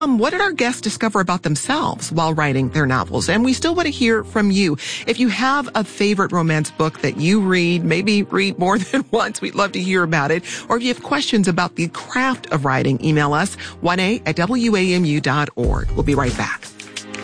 What did our guests discover about themselves while writing their novels? And we still want to hear from you. If you have a favorite romance book that you read, maybe read more than once, we'd love to hear about it. Or if you have questions about the craft of writing, email us 1a@wamu.org. We'll be right back.